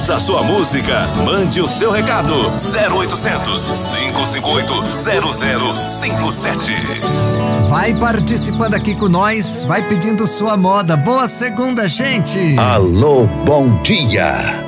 Peça sua música, mande o seu recado. 0800 558 0057. Vai participando aqui com nós, vai pedindo sua moda. Boa segunda, gente! Alô, bom dia!